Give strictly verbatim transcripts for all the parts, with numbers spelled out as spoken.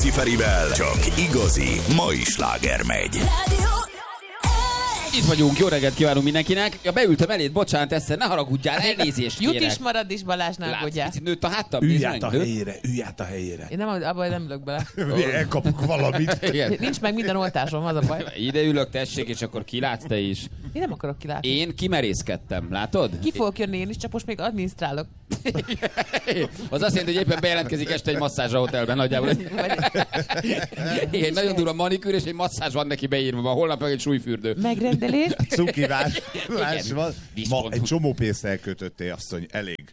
Ferivel csak igazi mai sláger megy. Itt vagyunk, jó reggelt kívánunk mindenkinek. Ja, beültem eléd, bocsánat, Eszter, ne haragudjál, elnézést kérek. Jut is marad is, Balázs, ne aggódjál. Látsz, nőtt a háttam, ülj át a helyére, ülj át a helyére. Én nem, abban nem ülök bele. Elkapok valamit. Igen. Nincs meg minden oltásom, az a baj. Ide ülök, tessék, és akkor kilátsz te is. Én nem akarok kilátni. Én kimerészkedtem, látod? Ki fogok jönni én is, csak most még adminisztrálok. Az azt jelenti, hogy éppen bejelentkezik este egy masszázs a hotelben nagyjából. Egy nagyon durva manikűr, és egy masszázs van neki beírva, holnap meg egy súlyfürdő. Megrendelés. Cukivás. van. Ma Viszont- egy csomó pénzt elkötöttél, asszony. Elég.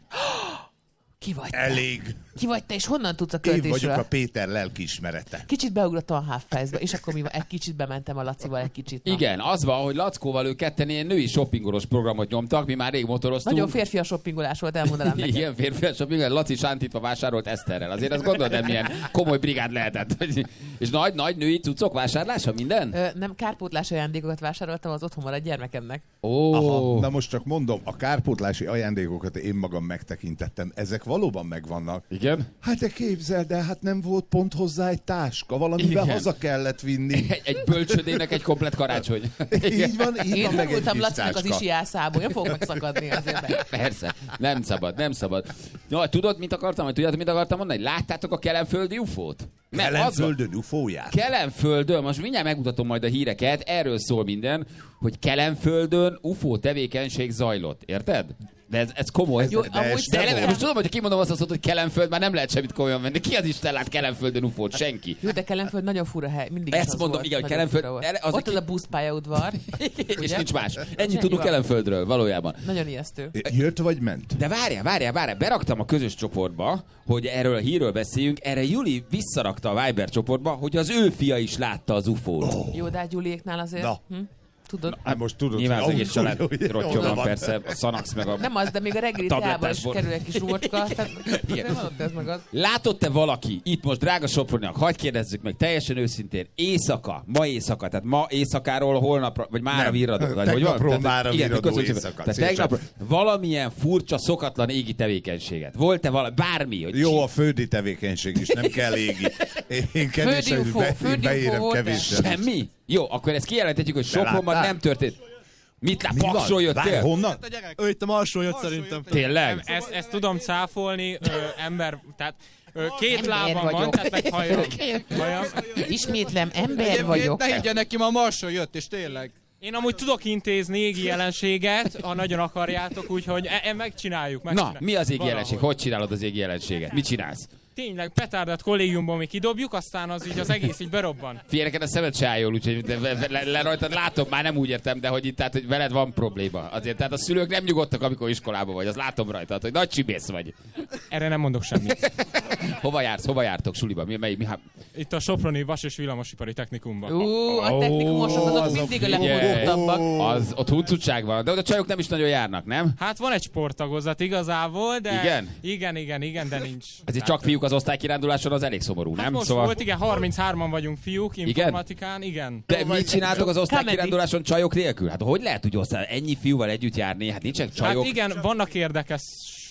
Ki vagy te? Elég. Ki vagy te, és honnan tudsz a Én vagyok költésről? a Péter lelkiismerete. Kicsit beugrottam a Half-Price-ba, és akkor mi van? Egy kicsit bementem a Lacival, egy kicsit. Na. Igen, az van, hogy Lackóval ők ketten ilyen női shoppingolós programot nyomtak, mi már rég motoroztunk. Nagyon férfias shoppingolás volt, elmondanám neked. Igen, férfias shopping, Laci sántítva vásárolt Eszterrel. Azért azt gondolod, nem milyen komoly brigád lehetett. És nagy, nagy női cuccok vásárlása, minden? Ö, nem kárpótlás ajándékokat vásároltam az otthon maradt gyermekemnek. Ó, Aha, na most csak mondom, a kárpótlási ajándékokat én magam megtekintettem. Ezek valóban megvannak. igen? Hát de képzeld el, hát nem volt pont hozzá egy táska, valamivel Igen. haza kellett vinni. Egy, egy bölcsödének egy komplet karácsony. Így van, így Én van meg egy voltam kis Lacinak az táska. isi elszábolja, fog megszakadni azért. Meg. Persze, nem szabad, nem szabad. Ja, tudod, mit akartam, vagy tudjátok, mit akartam mondani? Láttátok a kelenföldi ufót? Mert az van- Kelenföldön ufóját. Kelenföldön, most mindjárt megmutatom majd a híreket, erről szól minden, hogy Kelenföldön ufó tevékenység zajlott, érted? De ez, ez komoly. Jó, De amúgy ez De nem eleve, volt. most tudom, hogy kimondom azt, hogy Kelenföld, már nem lehet semmit komolyan venni. Ki az Isten lát Kelenföldön ufót? Senki. Jó, de Kelenföld nagyon fura hely. Mindig is Ezt az mondom, volt. igen, hogy Nagyon Kelenföld- fura volt. erre az Ott a az ki- a buszpályaudvar. És Ugye? nincs más. Ennyit Ennyi tudunk van. Kelenföldről, valójában. Nagyon ijesztő. Jött vagy ment? De várjál, várjál, várjál, beraktam a közös csoportba, hogy erről a hírről beszéljünk, erre Juli visszarakta a Viber csoportba, hogy az ő fia is látta az ufót. Oh. Jó, de hát Gyuliéknál azért. Na. Hm? Tudod? Hát most tudod, Nyilván az hogy- egész család hogy- hogy- rottya oda van, persze, a Szanax meg a... Nem az, de még a reggeli teában is Tablettásból. kerül egy kis rumocska. Tehát Igen. azért van ott ez meg az. Látott-e valaki, itt most drága Soproniak, hagyd kérdezzük meg teljesen őszintén, éjszaka, ma éjszaka, tehát ma éjszakáról holnapra, vagy mára Nem, virradó, vagy hogy van? tegnapról Tehát, mára igen, virradó köszönjük éjszaka, szépen. Tehát szívesen. tegnapról valamilyen furcsa, szokatlan égi tevékenységet. Volt-e valami, bármi? Hogy Jó, a földi tevékenység is, nem kell égi. Én kevésen Földi ufó, be, földi ufó beérem volt-e? kevésen. semmi? Jó, akkor ezt kijelenthetjük, hogy Sopronban láttál? nem történt. Mit lát, Mi van? Paksról Várj, jöttél? honnan? Ő itt a alsó jött szerintem. Tényleg? Nem, ezt, ezt tudom cáfolni, ö, ember, tehát ö, két Ember lábam van, vagyok. tehát meg hajam. hajam. Ismétlem, ember Egyébként vagyok. ne higgyen neki, ma a Marsról jött, és tényleg. Én amúgy tudok intézni égi jelenséget, ha nagyon akarjátok, úgyhogy e- e- megcsináljuk. Na, megcsináljuk. mi az égi Valahogy. jelenség? Hogy csinálod az égi jelenséget? Mit csinálsz? Tényleg, petárdat kollégiumban mi kidobjuk, aztán az így az egész így berobban. Figyelj, neked a szemed se áll jól, úgyhogy de, le, le, le rajtad látom, már nem úgy értem, de hogy itt, tehát, hogy veled van probléma. Azért, tehát a szülők nem nyugodtak, amikor iskolában vagy, az látom rajtad, hogy nagy csibész vagy. Erre nem mondok semmit. Hova jársz, hova jártok suliba? Mi, mely, mi, hát, Itt a Soproni Vas- és Villamosipari Technikumban. Ú, a technikumosok azok az a mindig a figyelj. lefogottabbak. az ott huncutság van, de oda csajok nem is nagyon járnak, nem? Hát van egy sporttagozat igazából, de... Igen? Igen, igen, igen, de nincs. Ezért Tehát- csak fiúk az osztálykiránduláson, az elég szomorú, Hát nem? most Szóval... volt, igen, harminchárman vagyunk fiúk informatikán, igen. De mit csináltok az Comedy. osztálykiránduláson csajok nélkül? Hát hogy lehet úgy osztály, ennyi fiúval együtt járni? Hát nincsenek csajok. Hát igen, vannak érdekes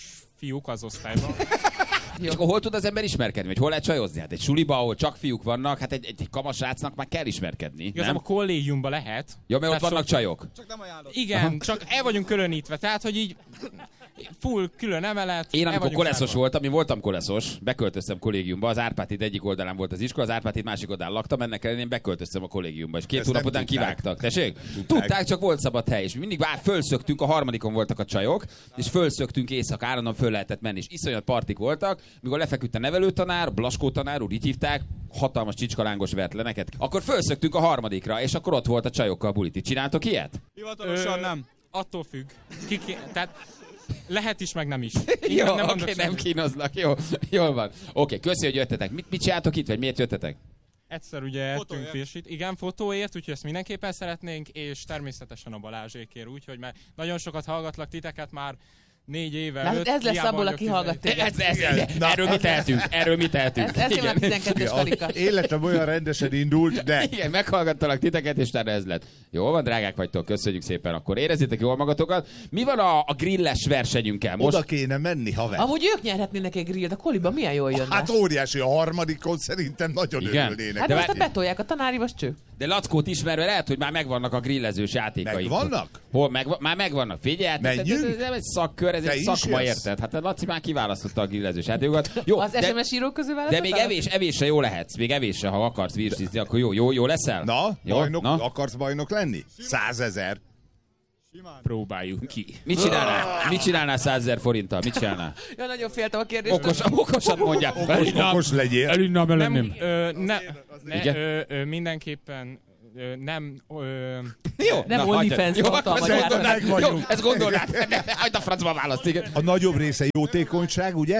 fiúk az osztályban. És akkor hol tud az ember ismerkedni? Vagy hol lehet csajozni? Hát egy suliba, ahol csak fiúk vannak, hát egy, egy, egy kamasrácnak már kell ismerkedni, Igazából nem? a kollégiumban lehet. Ja, mert ott Tehát vannak szok- csajok. Csak nem ajánlom. Igen, csak el vagyunk különítve, tehát hogy így full külön emelet. Én el amikor vagyunk koleszos zárva. voltam, én voltam koleszos, beköltöztem kollégiumba, az Árpád egyik oldalán volt az iskola, az Árpád másik oldalán laktam, ennek ellenére én beköltöztem a kollégiumba, és két Ezt hónap nem után tudták. kivágtak. Tessék? Tudták, csak volt szabad hely, és mindig bár fölszöktünk, a harmadikon voltak a csajok, és fölszöktünk éjszaka, állandóan föl lehetett menni, és iszonyat partik voltak, mikor lefeküdt a nevelőtanár, Blaskó tanár úr, így hívták, hatalmas csicskalángos vert le neked. Akkor fölszöktünk a harmadikra, és akkor ott volt a csajokkal bulit. Ti csináltok ilyet? Hivatalosan Ö, nem. Attól függ. Ki, ki, tehát lehet is, meg nem is. Jó, Igen, oké, mondok nem semmit. kínoznak, jó, jól van. Oké, köszi, hogy jöttetek. Mit, mit csináltok itt, vagy miért jöttetek? Egyszer ugye ettünk Fotóért. firsit. Igen, fotóért, úgyhogy ezt mindenképpen szeretnénk, és természetesen a Balázsékért, úgyhogy mert nagyon sokat hallgatlak titeket már, négy éve Lát, előtt. ez lesz hiába abból, vagyok aki tizen- hallgat téged. Ez, ez, erről mit tehetünk? Erről mit tehetünk? Ez, ez már tizenkettes karika. Életem olyan rendesen indult, de... Igen, meghallgattalak titeket, és utána ez lett. Jól van, drágák vagytok, köszönjük szépen. Akkor érezzétek jól magatokat. Mi van a, a grilles versenyünkkel most? Oda kéne menni, haver. Amúgy ők nyerhetnének egy grillt, a koliba milyen jól jönne. Hát óriási, a harmadikon szerintem nagyon Igen. örülnének. Hát de most a várj- betolják a tanári, most cső. De Lackót ismerve lehet, hogy már megvannak a grillezős játékaik. Megvannak? Hol? Meg, már megvannak. Figyelj, hát ez, Menjünk? ez, ez nem egy szakkör, ez Te egy is szakma, jössz? érted? Hát a Laci már kiválasztotta a grillezős játékokat. Jó, Az de, es em es írók közül de választottál? még evés, evésre jó lehetsz. Még evésre, ha akarsz virslizni, akkor jó, jó, jó leszel? Na, jó? bajnok, Na? akarsz bajnok lenni? Százezer. Próbáljuk ki. Mit csinálnál? Mit csinálnál százezer forinttal? Mit csinálnál? Ja, nagyon féltem a kérdést. Okos, okosat mondják. Okos, okos legyél. Elinnám Nem, elenném. ö, ne, ne, Igen? ö, ö, mindenképpen ö, nem... Ö, Jó, Nem na, OnlyFans hagyjad. Jó, hatalmas akkor ezt áron. gondolnád. Meg vagyunk. Jó, ezt gondolnád. Hagyd a francba választ, igen. A nagyobb része jótékonyság, ugye?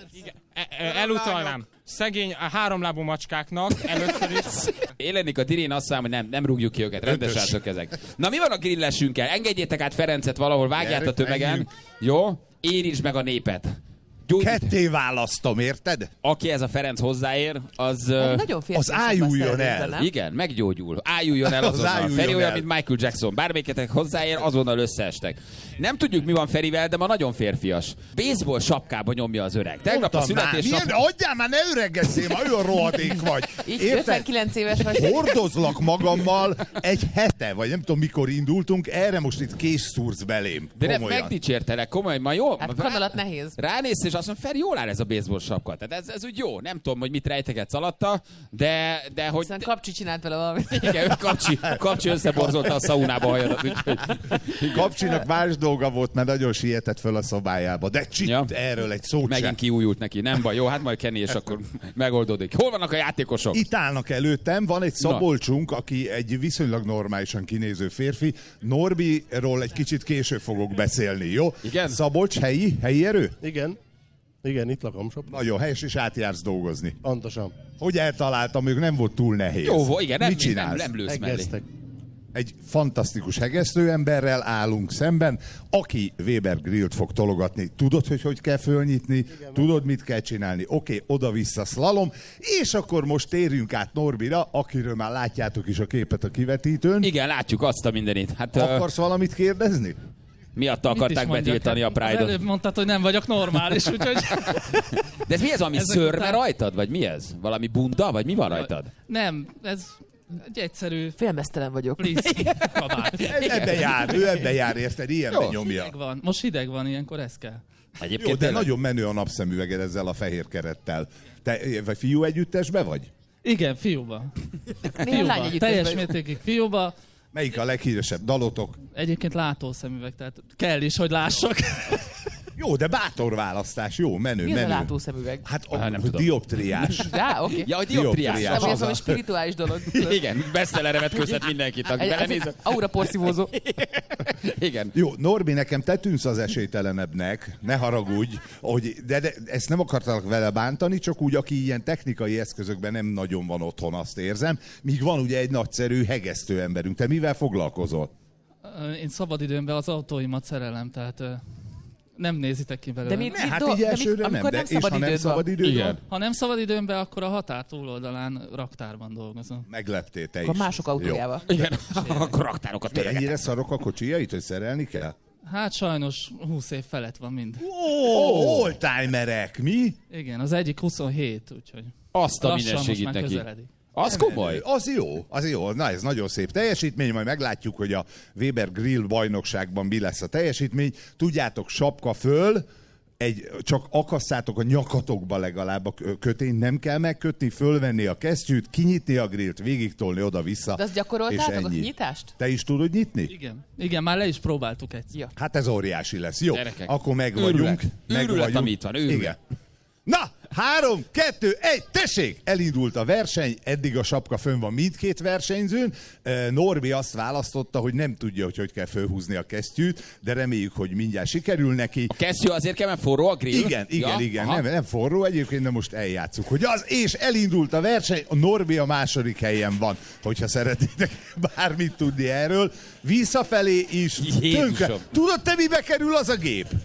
e- e- elutalnám. Szegény a háromlábú macskáknak először is. Élenik a dirén azt számol, hogy nem, nem rúgjuk ki őket, rendes Rendes. srácok ezek. Na mi van a grillesünkkel? Engedjétek át Ferencet valahol, vágját a Gyere, tömegen. menjünk. Jó? Érintsd meg a népet. Gyógy... Ketté választom, érted? Aki ez a Ferenc hozzáér, az... ö, Hát nagyon féltem. az ájuljon el. Nem? Igen, meggyógyul. Ájuljon el Az azonnal. ájuljon Feri olyan, el. mint Michael Jackson. Bármelyiketek hozzáér, azonnal összeestek. Nem tudjuk, mi van Ferivel, de ma nagyon férfias. Baseball sapkába nyomja az öreg. Tegnap a Mondtam már, születésnap... milyen, adjál már, ne öregezzél, már olyan rohadék vagy. Így Érted? ötvenkilenc éves vagy. Hordozlak magammal egy hete, vagy nem tudom mikor indultunk, erre most itt kés szúrsz belém. De nem, Komolyan. megdicsértelek, komolyan, ma jó? Hát kanalat nehéz. Ránézsz, és azt mondom, Feri, jól áll ez a baseball sapka. Tehát ez, ez úgy jó. Nem tudom, hogy mit rejtegetsz alatta, de, de hogy... Aztán Kapcsi csinált vele valamit. Igen, ő kapcsi, kapcsi összeborzolta a szaunába a hajadat. Úgyhogy... Kapcsinak más dolga volt, mert nagyon sietett föl a szobájába. De csitt Ja. erről egy szót Megint sem. kiújult neki. Nem baj, jó, hát majd Kenny, és akkor megoldódik. Hol vannak a játékosok? Itt állnak előttem, van egy Szabolcsunk, aki egy viszonylag normálisan kinéző férfi. Norbiról egy kicsit később fogok beszélni, jó? Igen? Szabolcs, helyi, helyi erő? Igen. Igen, itt lakom sok. Nagyon helyes, és átjársz dolgozni. Pontosan. Hogy eltaláltam, ők nem volt túl nehéz. Jó, vo- igen, nem, Mit nem, csinálsz? nem lősz mellé. Egeztek. Egy fantasztikus hegesztő emberrel állunk szemben, aki Weber grillt fog tologatni. Tudod, hogy hogy kell fölnyitni? Igen, tudod, mit kell csinálni? Oké, okay, oda-vissza szlalom, és akkor most térjünk át Norbira, akiről már látjátok is a képet a kivetítőn. Igen, látjuk azt a mindenit. Hát Akarsz valamit kérdezni? uh, miatta akarták betiltani a Az Pride-ot. előbb mondtad, hogy nem vagyok normális, úgyhogy De ez mi ez, ami Ezek szörme után- rajtad? Vagy mi ez? Valami bunda? Vagy mi van rajtad? nem, ez egy egyszerű Félmeztelen vagyok. fleece kabát. Ebbe jár, ő ebbe jár, érted? Ilyenben nyomja. Hideg van. Most hideg van, ilyenkor ez kell. Egyébként Jó, de tényleg? nagyon menő a napszemüveged ezzel a fehér kerettel. Te vagy fiú együttesbe vagy? Igen, fiúba. Néha lány Fiúba. együtt Teljes vagyok. mértékig fiúba. Melyik a leghíresebb dalotok? Egyébként látószemüveg, tehát kell is, hogy lássak. Jó, de bátor választás, jó, menő, Mi az a menő. látószemüveg? Hát a, Ah, nem a tudom. dioptriás. Rá, oké. Ja, a dioptriás. Dioptriás. Nem, ez az valami a- spirituális dolog. Igen, bestsellerre vetközhet mindenkit, aki Egy- belenéz. Aura porszívózó. Igen. Jó, Norbi, nekem te tűnsz az esélytelenebbnek, ne haragudj, hogy, de, de ezt nem akartalak vele bántani, csak úgy, aki ilyen technikai eszközökben nem nagyon van otthon, azt érzem, míg van ugye egy nagyszerű hegesztő emberünk. Te mivel foglalkozol? Én szabadidőmben az autóimat szerelem, tehát ö, nem nézitek ki belőle. De mi, Ne, mi hát do- így de mi- elsőre nem, amikor de nem és ha szabad nem időd van. szabad időd Igen. van, Ha nem szabad időmben, akkor a határ túloldalán raktárban dolgozom. megleptél te is. Akkor mások Jó. autójával. Igen, akkor raktárokat Mi, töreget. ennyire szarok a kocsijait, hogy szerelni kell? Hát sajnos húsz év felett van mind. Ó, oldtimerek, mi? Igen, az egyik huszonhét, úgyhogy Azt a lassan minden most segít már neki. közeledik. Az komoly. Az jó, az jó. Na, ez nagyon szép teljesítmény, majd meglátjuk, hogy a Weber Grill bajnokságban mi lesz a teljesítmény. Tudjátok, sapka föl, egy, csak akasszátok a nyakatokba legalább a kötényt, nem kell megkötni, fölvenni a kesztyűt, kinyitni a grillt, végigtolni oda-vissza. De azt gyakoroltátok, és a ennyi. nyitást? Te is tudod nyitni? Igen. Igen, már le is próbáltuk egy. Ja. Hát ez óriási lesz. Jó, Gyerekek. akkor meg vagyunk. Őrület. Meg Őrület, vagyunk. ami itt van, őrület. Igen. Na, három, kettő, egy, tessék! Elindult a verseny, eddig a sapka fönn van mindkét versenyzőn. Eh, Norbi azt választotta, hogy nem tudja, hogy hogy kell fölhúzni a kesztyűt, de reméljük, hogy mindjárt sikerül neki. A kesztyű azért kell, mert forró a grill? Igen, igen, Ja? igen, Aha. nem, nem forró egyébként, de most eljátszuk, hogy az, és elindult a verseny, a Norbi a második helyen van, hogyha szeretnétek bármit tudni erről. Visszafelé is. Jézusom. Tönkre. Tudod te, mibe kerül az a gép?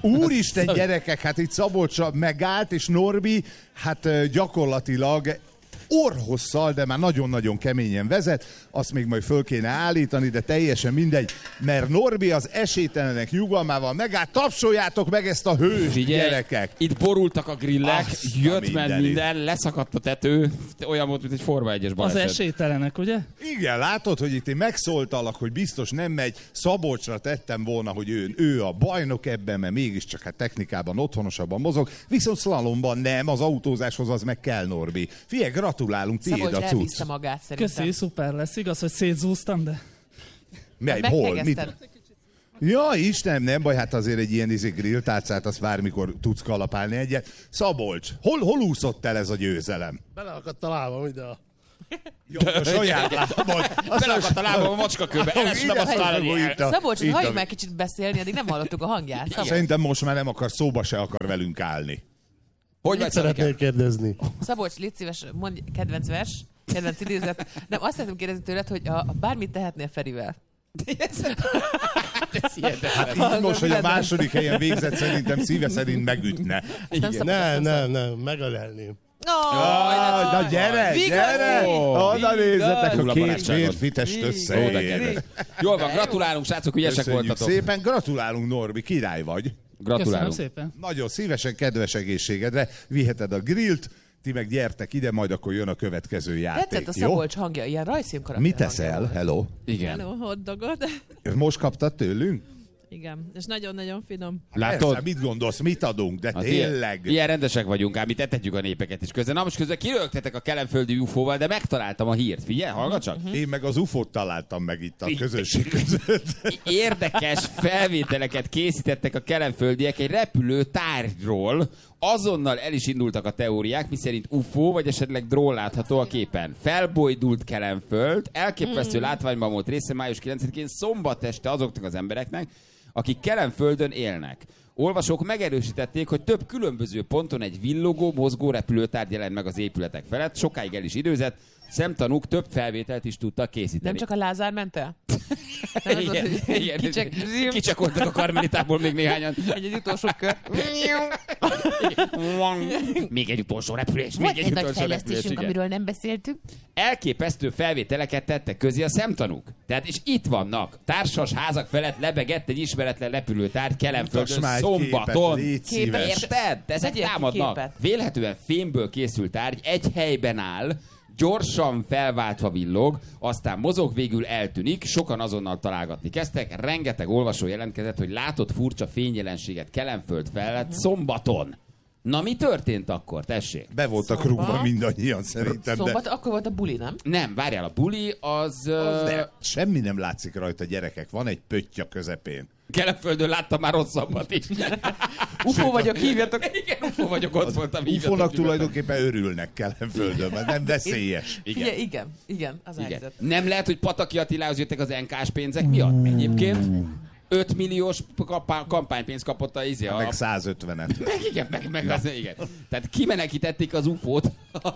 Úristen gyerekek, hát itt Szabolcsra megállt, és Norbi hát gyakorlatilag orhosszal, de már nagyon-nagyon keményen vezet, azt még majd föl kéne állítani, de teljesen mindegy, mert Norbi az esélytelenek nyugalmával megállt, tapsoljátok meg ezt a hős, Figyelj, gyerekek! Itt borultak a grillek, Azt jött a ment mindenit. minden, leszakadt a tető, olyan volt, mint egy Forma egyes Az baleset. esélytelenek, ugye? Igen, látod, hogy itt én megszóltalak, hogy biztos nem megy, Szabolcsra tettem volna, hogy ő, ő a bajnok ebben, mert mégiscsak hát technikában otthonosabban mozog, viszont szlalomban nem, az autózáshoz az meg kell, Norbi. Figyelj, gratulálunk, tiéd Szabolcs a cucc. elviszte magát szerintem. Köszi, szuper lesz. Igaz, hogy szétzúztam, de... Mely, hol? Mit? Meghegezted. Ja, Istenem, nem baj, hát azért egy ilyen izé grilltárcát, azt bármikor tudsz kalapálni egyet. Szabolcs, hol, hol úszott el ez a győzelem? Beleakadt a lábam ide a... Ja, a saját lábad. Belakadt a lábam a macskakőbe, elestem a szállány. Szabolcs, Itt a- halljuk meg kicsit beszélni, addig nem hallottuk a hangját. Szabolcs, Szerintem most már nem akar, szóba se akar velünk állni. Hogy Mit vagy Szabika? szeretnél kérdezni? Szabolcs, légy szíves, mondj kedvenc vers, kedvenc idézet. Nem, azt szeretném kérdezni tőled, hogy a, a bármit tehetnél Ferivel. Így most, hogy a második helyen végzett, szerintem szíve szerint megütne. Ezt nem szabad, Nem, ezt nem, nem, megalelném. Oh, Na gyere, gyere! Oda nézzetek a Nulla két barátságon. férfi test Ó, de összeér. kedves. Jól van, gratulálunk, srácok, ügyesek Köszönjük voltatok. szépen, gratulálunk Norbi, király vagy. Köszönöm Gratulálunk. szépen. Nagyon szívesen, kedves egészségedre viheted a grillt, ti meg gyertek ide, majd akkor jön a következő játék. tetszett a Jó? Szabolcs hangja, ilyen rajzfilm karakter. Mit teszel? Hello. Igen. Hello, hotdogot. Most kaptad tőlünk? Igen, és nagyon-nagyon finom. Látod? Persze, mit gondolsz, mit adunk, de Hát tényleg. Ilyen, ilyen rendesek vagyunk, ám mi etetjük a népeket is közben. Na most közben kirögtetek a kelenföldi ufóval, de megtaláltam a hírt. Figyelj, hallgat csak! Én meg az ufót találtam meg itt a közösség között. Érdekes felvételeket készítettek a kelenföldiek egy repülő tárgyról. Azonnal el is indultak a teóriák, miszerint ufó vagy esetleg drón látható a képen. Felbojdult Kelenföld, elképesztő látványban volt része május kilencedikén szombat este azoknak az embereknek, akik Kelenföldön élnek. Olvasók megerősítették, hogy több különböző ponton egy villogó, mozgó repülőtárgy jelent meg az épületek felett, sokáig el is időzett, szemtanúk több felvételt is tudtak készíteni. Nem csak a Lázár ment el? Nem az Igen, az, hogy igen, kicsek, kicsakoltak a Karmelitából még néhányan. egy, egy utolsó kör. Még egy utolsó repülés, még Volt egy egy nagy utolsó repülés. fejlesztésünk, igen. amiről nem beszéltünk. Elképesztő felvételeket tettek közé a szemtanúk. Tehát, és itt vannak. Társas házak felett lebegett egy ismeretlen repülőtárgy Kelenföldön Mutasd már egy szombaton. képet, légy Képet. szíves. Érted? Ezek Vegyél ki támadnak. képet. Vélhetően fémből készült tárgy egy helyben áll, gyorsan felváltva villog, aztán mozog, végül eltűnik, sokan azonnal találgatni kezdtek, rengeteg olvasó jelentkezett, hogy látott furcsa fényjelenséget Kelenföld felett szombaton. Na mi történt akkor? Tessék. Be voltak Szombat. rúgva mindannyian szerintem, de Szombat, akkor volt a buli, nem? Nem, várjál, a buli az... az Uh, nem. Semmi nem látszik rajta, gyerekek. Van egy pötty közepén. Kelenföldön láttam már rosszabbat is. Ufó vagyok, hívjatok. Igen, ufó vagyok, ott voltam. Ufónak hívjatok nyugodtan. tulajdonképpen örülnek Kelenföldön, mert nem veszélyes. Igen. Igen, igen, igen, az a Igen. helyzet. Nem lehet, hogy Pataki Attilához jöttek az en ká-s pénzek miatt? Egyébként öt milliós kapá- kampánypénzt kapott a izé. A... Meg százötvenet. Meg igen, meg, meg az, igen. Tehát kimenekítették az ufót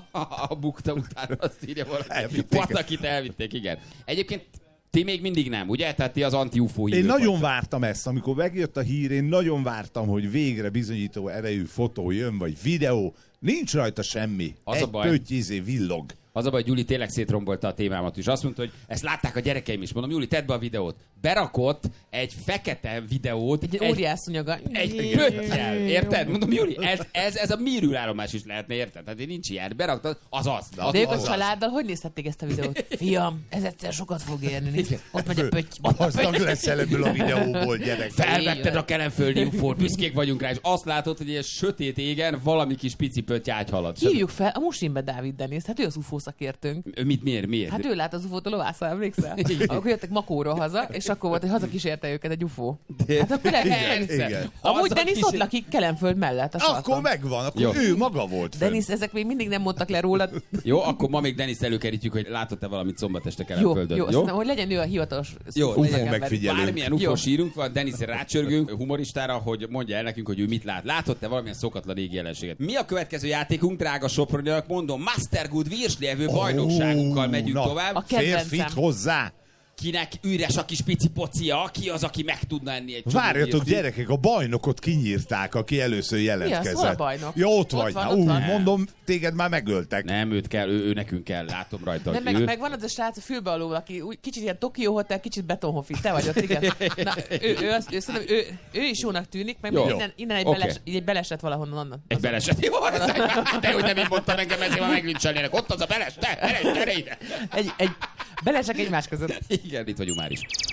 a bukta után, azt írja valaki. Elvitték. Patakit elvitték, igen. Egyébként ti még mindig nem, ugye? Tehát ti az anti-ufó Én hívők nagyon vagytok. vártam ezt, amikor megjött a hír, én nagyon vártam, hogy végre bizonyító erejű fotó jön, vagy videó. Nincs rajta semmi. Az a Egy baj. pötty izé villog. Az a baj, Gyuri tényleg szétrombolta a témámat is. Azt mondta, hogy ezt látták a gyerekeim is. Mondom, Gyuri, tedd be a videót. Berakott egy fekete videót. Egy óriászonyaga. Egy pöttyel, érted? Mondom, Júli, ez, ez, ez a műrűállomás is lehetne, érted? Tehát nincs ilyen. Beraktad, az az. az, De ők az, a az. családdal hogy nézhették ezt a videót? Fiam, ez egyszer sokat fog érni. Nézd, ott megy a pötty. Ott a Gazdag pötty. leszel ebből a videóból, gyerek. Felvetted a kelenföldi ufót, büszkék vagyunk rá, és azt látod, hogy ilyen sötét égen valami kis pici pötty ágyhalad. Hívjuk fel a Musimbe Dávid Deniszt, hát ő az ufó szakértőnk. Ő Mit, miért, miért? Hát ő lát az ufót a lovásza, emlékszel? Akkor jöttek Makóról haza, és akkor volt, hogy hazakísérte őket egy ufó. Hát akkor lehet, Igen, igen. Amúgy Denis ott Hazakísér- lakik Kelenföld mellett, a Akkor sarkon. megvan, akkor Jó. ő maga volt fenn. Denis, ezek még mindig nem mondtak le rólad. Jó, akkor ma még Deniszt előkerítjük, hogy látott-e valamit szombat este Jó, Kelenföldön. jó, szerintem, hogy legyen ő a hivatalos Jó, ufó legyen megfigyelő. Bármilyen Jó. ufós írunk van, Denisre rácsörgünk humoristára, hogy mondja el nekünk, hogy ő mit lát. Látott-e valamilyen szokatlan égi jelenséget? Mi a következő játékunk, drága Soproniak? Mondom, Mastergood Virslievő bajnokságunkkal megyünk na, tovább. A kedvencem. Férfit hozzá. Kinek üres a kis pici pocia, ki az, aki meg tudna enni egy csomó Várjatok, mirtit? gyerekek, a bajnokot kinyírták, aki először jelentkezett. Hol a bajnok? Ja, ott, Ott vagy. van, Na, ott ú, van. mondom, téged már megöltek. Nem, őt kell, ő, ő nekünk kell, látom rajta, Nem, hogy meg, ő... meg van az a srác a fülbealul, aki úgy, kicsit ilyen Tokió Hotel, kicsit Betonhofi. Te vagy ott, igen. Na, ő, ő, az, ő, szerintem ő, ő is jónak tűnik, meg Jó. innen, innen egy, Oké. beles, egy beleset valahonnan onnan. Egy beleset. Jó, de hogy nem én mondtam engem, ezért már meglincselnének. Ott az a beles, te, gyere, gyere ide. Egy, egy belesek egymás között. Igen, itt vagyunk már is.